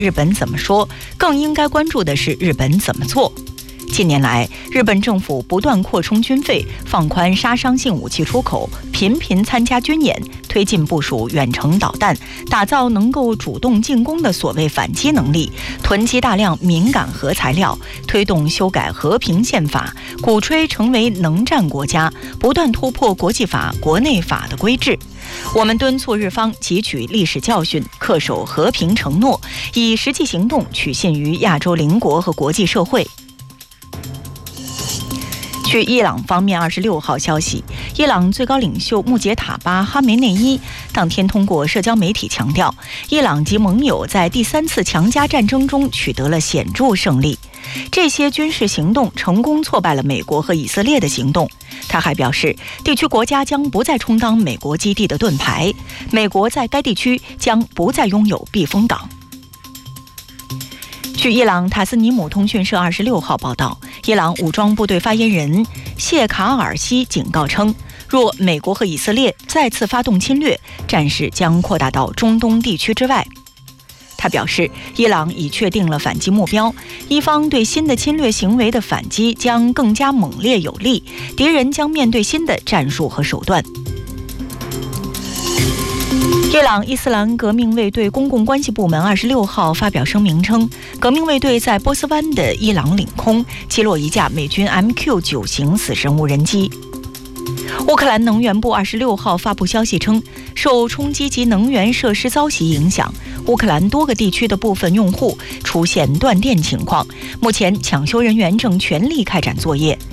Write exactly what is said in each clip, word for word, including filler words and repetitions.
日本怎么说，更应该关注的是日本怎么做。近年来，日本政府不断扩充军费，放宽杀伤性武器出口，频频参加军演，推进部署远程导弹，打造能够主动进攻的所谓反击能力，囤积大量敏感核材料，推动修改和平宪法，鼓吹成为能战国家，不断突破国际法、国内法的规制。我们敦促日方汲取历史教训，恪守和平承诺，以实际行动取信于亚洲邻国和国际社会。据伊朗方面二十六号消息，伊朗最高领袖穆杰塔巴·哈梅内伊当天通过社交媒体强调，伊朗及盟友在第三次强加战争中取得了显著胜利。这些军事行动成功挫败了美国和以色列的行动。他还表示，地区国家将不再充当美国基地的盾牌，美国在该地区将不再拥有避风港。据伊朗塔斯尼姆通讯社二十六号报道，伊朗武装部队发言人谢卡尔西警告称，若美国和以色列再次发动侵略，战事将扩大到中东地区之外。他表示，伊朗已确定了反击目标，伊方对新的侵略行为的反击将更加猛烈有力，敌人将面对新的战术和手段。伊朗伊斯兰革命卫队公共关系部门二十六号发表声明称，革命卫队在波斯湾的伊朗领空击落一架美军 M Q 九 型死神无人机。乌克兰能源部二十六号发布消息称，受冲击及能源设施遭袭影响，乌克兰多个地区的部分用户出现断电情况，目前抢修人员正全力开展作业。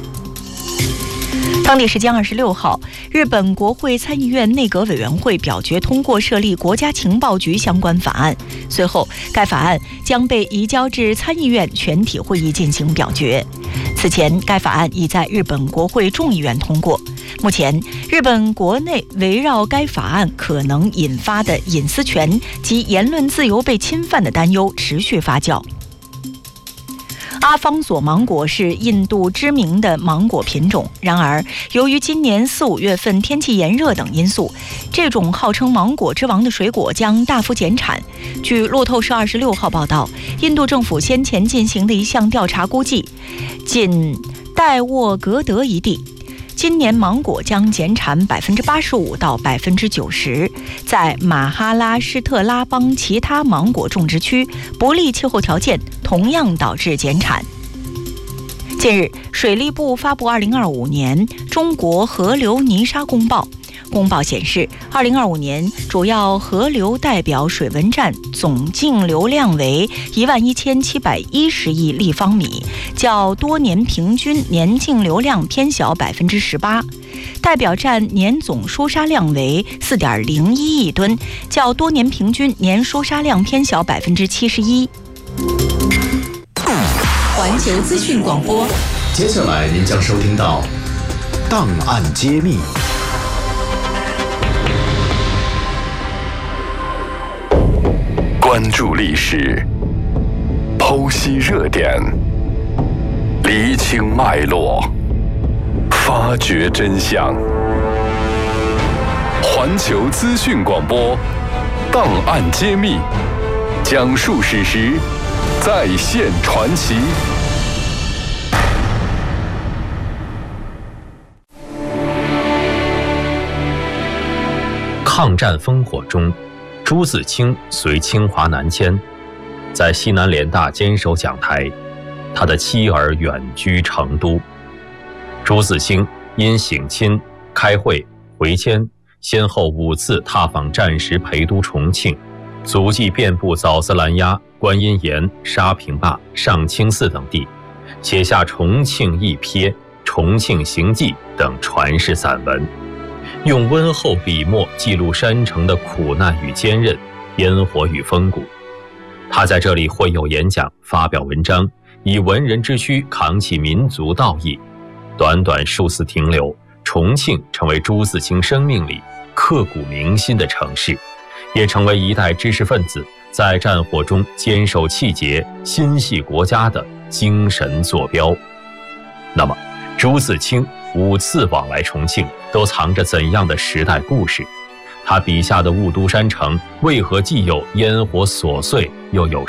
当地时间二十六号，日本国会参议院内阁委员会表决通过设立国家情报局相关法案，随后该法案将被移交至参议院全体会议进行表决。此前该法案已在日本国会众议院通过。目前日本国内围绕该法案可能引发的隐私权及言论自由被侵犯的担忧持续发酵。阿方索芒果是印度知名的芒果品种，然而由于今年四五月份天气炎热等因素，这种号称芒果之王的水果将大幅减产。据路透社二十六号报道，印度政府先前进行的一项调查估计，仅戴沃格德一地今年芒果将减产百分之八十五到百分之九十，在马哈拉施特拉邦其他芒果种植区，不利气候条件同样导致减产。近日，水利部发布二零二五年中国河流泥沙公报。公报显示，二零二五年主要河流代表水文站总净流量为一万一千七百一十亿立方米，较多年平均年净流量偏小百分之十八。代表站年总输沙量为四点零一亿吨，较多年平均年输沙量偏小百分之七十一。 环球资讯广播， 接下来您将收听到档案揭秘。 关注历史，剖析热点，厘清脉络，发掘真相。环球资讯广播，档案揭秘，讲述史实，再现传奇。 抗战烽火中，朱自清随清华南迁，在西南联大坚守讲台，他的妻儿远居成都。朱自清因省亲、开会、回迁，先后五次踏访战时陪都重庆，足迹遍布枣子拦押、观音岩、沙坪坝、上清寺等地，写下《重庆一瞥》《重庆行记》等传世散文，用温厚笔墨记录山城的苦难与坚韧，烟火与风骨。他在这里会有演讲，发表文章，以文人之躯扛起民族道义。短短数次停留，重庆成为朱自清生命里刻骨铭心的城市，也成为一代知识分子在战火中坚守气节、心系国家的精神坐标。那么，朱自清五次往来重庆，都藏着怎样的时代故事？他笔下的雾都山城为何既有烟火琐碎，又有